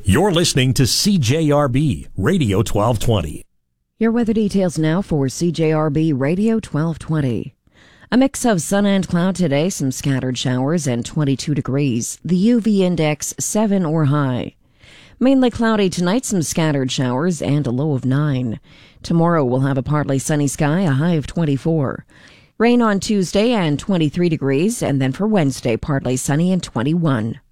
You're listening to CJRB Radio 1220. Your weather details now for CJRB Radio 1220. A mix of sun and cloud today, some scattered showers, and 22 degrees. The UV index 7 or high. Mainly cloudy tonight, some scattered showers, and a low of 9. Tomorrow we'll have a partly sunny sky, a high of 24. Rain on Tuesday and 23 degrees, and then for Wednesday, partly sunny and 21.